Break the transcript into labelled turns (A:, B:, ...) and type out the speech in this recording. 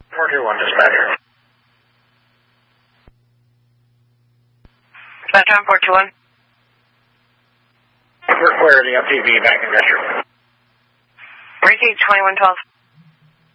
A: 421 dispatcher.
B: Dispatcher on 421.
A: We're clear of the FTV back in district.
B: Receive 2112.